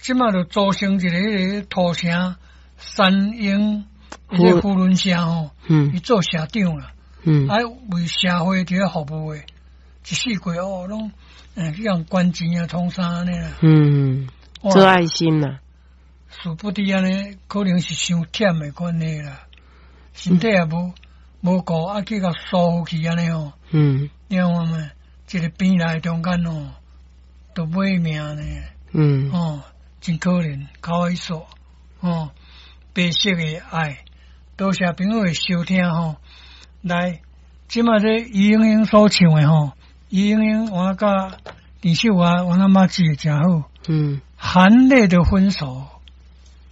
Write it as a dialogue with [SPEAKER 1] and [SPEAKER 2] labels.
[SPEAKER 1] 即马就组成一个土城三英一个扶轮社吼，伊做社长啦，为社会伫咧服务诶，一世过拢去人捐钱啊，创啥安尼啦，
[SPEAKER 2] 做爱心啦，
[SPEAKER 1] 殊不知安尼可能是伤忝诶关系啦，身体也无顾，啊去甲疏去安尼吼，你看嘛，一个边来中间吼，都买命呢，真可怜，可哀索，白色诶爱，多谢朋友诶收听吼，来，即马这于英英所唱诶吼，于英英我甲陈秀华我阿妈记得真好，含泪的分手。